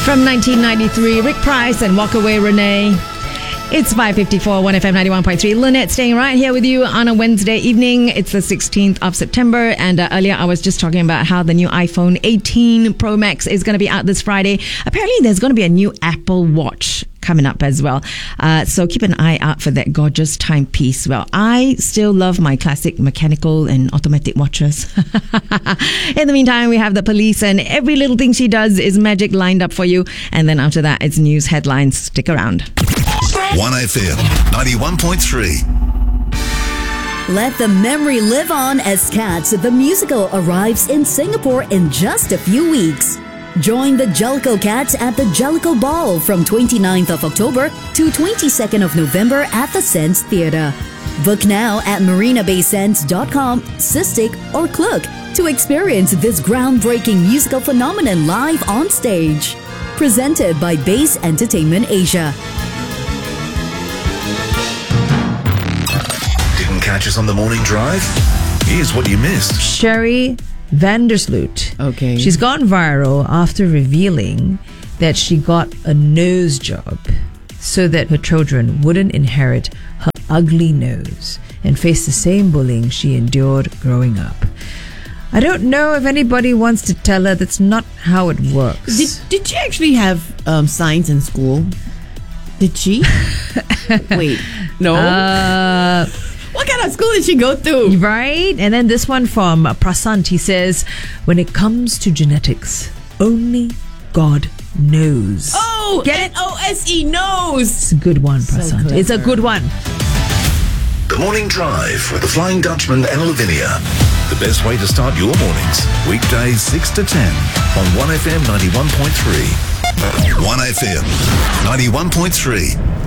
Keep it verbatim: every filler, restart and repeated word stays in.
From nineteen ninety-three, Rick Price and Walk Away Renee. It's five fifty-four, one F M ninety-one point three. Lynette staying right here with you on a Wednesday evening. It's the sixteenth of September. And uh, earlier I was just talking about how the new iPhone eighteen Pro Max is going to be out this Friday. Apparently there's going to be a new Apple Watch coming up as well. Uh, so keep an eye out for that gorgeous timepiece. Well, I still love my classic mechanical and automatic watches. In the meantime, we have the police and every little thing she does is magic lined up for you. And then after that, it's news headlines. Stick around. one F M ninety-one point three. Let the memory live on as Cats the Musical arrives in Singapore in just a few weeks. Join the Jellicoe Cats at the Jellicoe Ball from twenty-ninth of October to twenty-second of November at the Sense Theatre. Book now at marina bay sands dot com, Cystic or Klook to experience this groundbreaking musical phenomenon live on stage. Presented by Base Entertainment Asia. Didn't catch us on the morning drive? Here's what you missed. Sherry Vandersloot. Okay. She's gone viral after revealing that she got a nose job so that her children wouldn't inherit her ugly nose and face the same bullying she endured growing up. I don't know if anybody wants to tell her that's not how it works. Did, did she actually have um, science in school? Did she? Wait, no? Uh... What kind of school did she go to? Right? And then this one from Prasant. He says, when it comes to genetics, only God knows. Oh, Get N O S E knows. It's a good one, Prasant. So it's a good one. The Morning Drive with the Flying Dutchman and Lavinia. The best way to start your mornings. Weekdays six to ten on one F M ninety-one point three. one F M ninety-one point three.